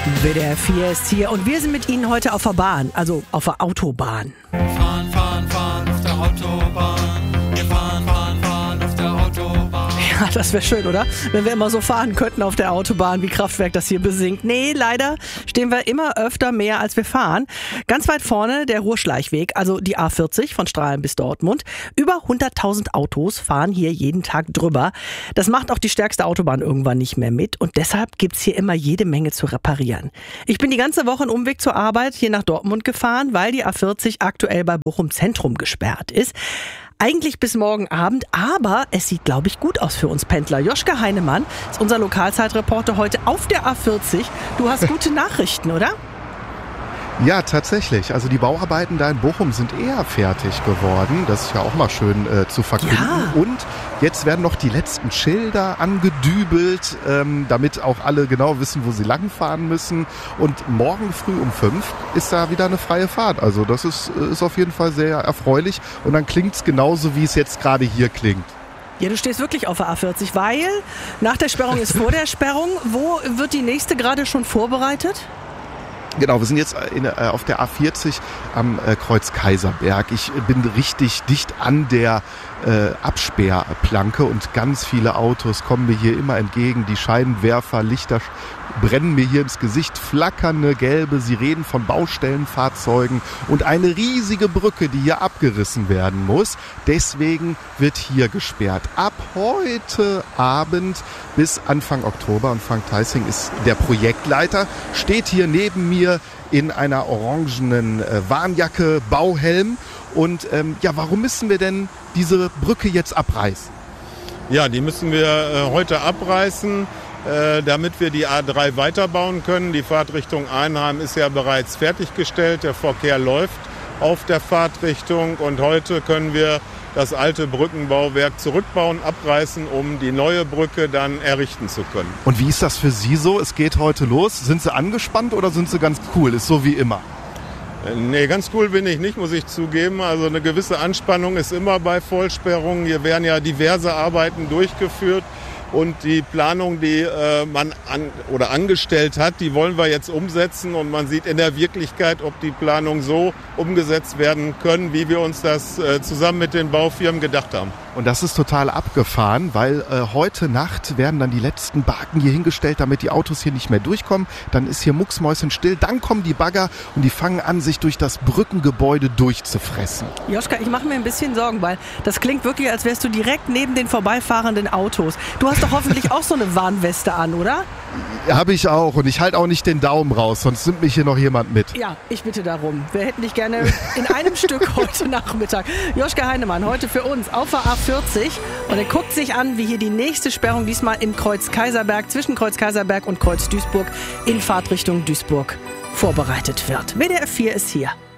WDR 4 ist hier und wir sind mit Ihnen heute auf der Bahn, also auf der Autobahn. Fahren, fahren, fahren auf der Autobahn. Wir fahren, fahren, fahren auf der Autobahn. Ja, das wäre schön, oder? Wenn wir immer so fahren könnten auf der Autobahn, wie Kraftwerk das hier besingt. Nee, leider stehen wir immer öfter mehr, als wir fahren. Ganz weit vorne der Ruhrschleichweg, also die A40 von Strahlin bis Dortmund. Über 100.000 Autos fahren hier jeden Tag drüber. Das macht auch die stärkste Autobahn irgendwann nicht mehr mit und deshalb gibt's hier immer jede Menge zu reparieren. Ich bin die ganze Woche einen Umweg zur Arbeit hier nach Dortmund gefahren, weil die A40 aktuell bei Bochum Zentrum gesperrt ist. Eigentlich bis morgen Abend, aber es sieht, glaube ich, gut aus für uns Pendler. Joschka Heinemann ist unser Lokalzeitreporter heute auf der A40. Du hast gute Nachrichten, oder? Ja, tatsächlich. Also die Bauarbeiten da in Bochum sind eher fertig geworden. Das ist ja auch mal schön zu verkünden. Ja. Und jetzt werden noch die letzten Schilder angedübelt, damit auch alle genau wissen, wo sie langfahren müssen. Und morgen früh um 5 ist da wieder eine freie Fahrt. Also das ist auf jeden Fall sehr erfreulich. Und dann klingt's genauso, wie es jetzt gerade hier klingt. Ja, du stehst wirklich auf der A40, weil nach der Sperrung ist vor der Sperrung. Wo wird die nächste gerade schon vorbereitet? Genau, wir sind jetzt auf der A40 am Kreuz Kaiserberg. Ich bin richtig dicht an der Absperrplanke und ganz viele Autos kommen mir hier immer entgegen. Die Scheinwerfer, Lichter brennen mir hier ins Gesicht, flackernde gelbe Sirenen von Baustellenfahrzeugen und eine riesige Brücke, die hier abgerissen werden muss. Deswegen wird hier gesperrt. Ab heute Abend bis Anfang Oktober, und Frank Theissing ist der Projektleiter, steht hier neben mir in einer orangenen Warnjacke, Bauhelm. Und warum müssen wir denn diese Brücke jetzt abreißen? Ja, die müssen wir heute abreißen, damit wir die A3 weiterbauen können. Die Fahrtrichtung Einheim ist ja bereits fertiggestellt. Der Verkehr läuft auf der Fahrtrichtung und heute können wir das alte Brückenbauwerk zurückbauen, abreißen, um die neue Brücke dann errichten zu können. Und wie ist das für Sie so? Es geht heute los. Sind Sie angespannt oder sind Sie ganz cool? Ist so wie immer? Nee, ganz cool bin ich nicht, muss ich zugeben. Also eine gewisse Anspannung ist immer bei Vollsperrungen. Hier werden ja diverse Arbeiten durchgeführt. Und die Planung, die man angestellt hat, die wollen wir jetzt umsetzen. Und man sieht in der Wirklichkeit, ob die Planungen so umgesetzt werden können, wie wir uns das zusammen mit den Baufirmen gedacht haben. Und das ist total abgefahren, weil heute Nacht werden dann die letzten Barken hier hingestellt, damit die Autos hier nicht mehr durchkommen. Dann ist hier mucksmäuschenstill. Dann kommen die Bagger und die fangen an, sich durch das Brückengebäude durchzufressen. Joschka, ich mache mir ein bisschen Sorgen, weil das klingt wirklich, als wärst du direkt neben den vorbeifahrenden Autos. Du hast doch hoffentlich auch so eine Warnweste an, oder? Habe ich auch. Und ich halte auch nicht den Daumen raus, sonst nimmt mich hier noch jemand mit. Ja, ich bitte darum. Wir hätten dich gerne in einem Stück heute Nachmittag. Joschka Heinemann, heute für uns auf der A40. Und er guckt sich an, wie hier die nächste Sperrung diesmal im Kreuz Kaiserberg, zwischen Kreuz Kaiserberg und Kreuz Duisburg in Fahrtrichtung Duisburg vorbereitet wird. WDR 4 ist hier.